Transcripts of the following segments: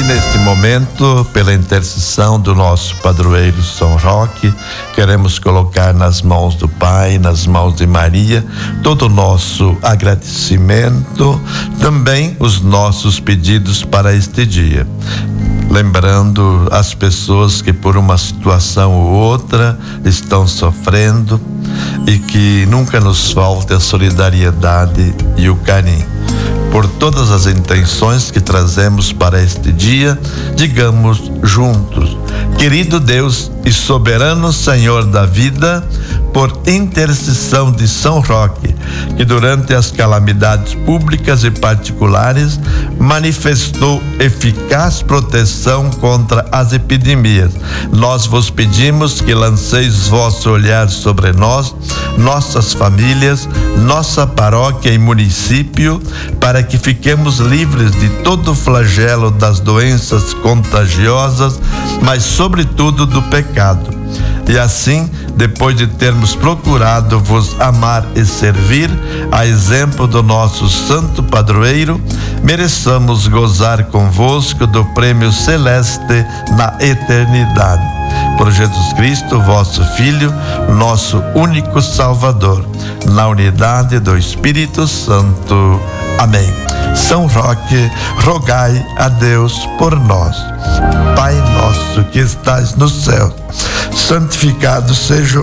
neste momento, pela intercessão do nosso padroeiro São Roque, queremos colocar nas mãos do Pai, nas mãos de Maria, todo o nosso agradecimento, também os nossos pedidos para este dia. Lembrando as pessoas que por uma situação ou outra estão sofrendo e que nunca nos falte a solidariedade e o carinho. Por todas as intenções que trazemos para este dia, digamos juntos: querido Deus e soberano Senhor da vida, por intercessão de São Roque, que durante as calamidades públicas e particulares manifestou eficaz proteção contra as epidemias, nós vos pedimos que lanceis vosso olhar sobre nós, nossas famílias, nossa paróquia e município, para que fiquemos livres de todo o flagelo das doenças contagiosas, mas sobretudo do pecado. E assim, depois de termos procurado vos amar e servir, a exemplo do nosso santo padroeiro, mereçamos gozar convosco do prêmio celeste na eternidade. Por Jesus Cristo, vosso Filho, nosso único Salvador, na unidade do Espírito Santo. Amém. São Roque, rogai a Deus por nós. Pai nosso que estais no céu, santificado seja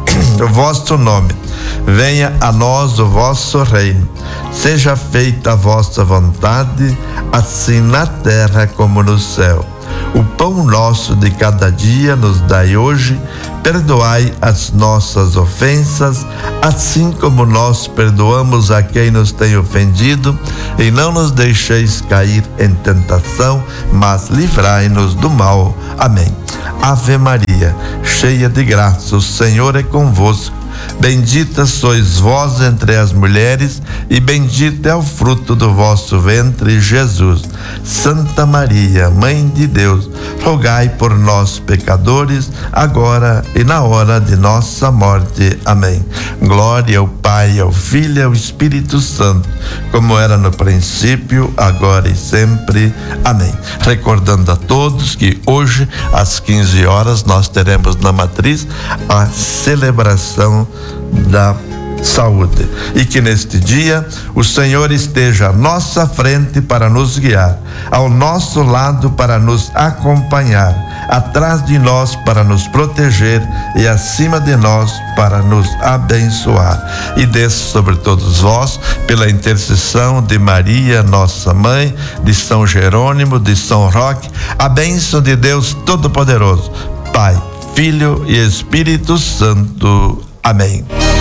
o vosso nome. Venha a nós o vosso reino. Seja feita a vossa vontade, assim na terra como no céu. O pão nosso de cada dia nos dai hoje. Perdoai as nossas ofensas, assim como nós perdoamos a quem nos tem ofendido, e não nos deixeis cair em tentação, mas livrai-nos do mal. Amém. Ave Maria, cheia de graça, o Senhor é convosco. Bendita sois vós entre as mulheres, e bendito é o fruto do vosso ventre, Jesus. Santa Maria, Mãe de Deus, rogai por nós, pecadores, agora e na hora de nossa morte. Amém. Glória ao Pai, ao Filho e ao Espírito Santo, como era no princípio, agora e sempre. Amém. Recordando a todos que hoje, às 15 horas, nós teremos na matriz a celebração da saúde, e que neste dia o Senhor esteja à nossa frente para nos guiar, ao nosso lado para nos acompanhar, atrás de nós para nos proteger e acima de nós para nos abençoar. E desça sobre todos vós, pela intercessão de Maria, nossa mãe, de São Jerônimo, de São Roque, a bênção de Deus Todo-Poderoso, Pai, Filho e Espírito Santo. Amém.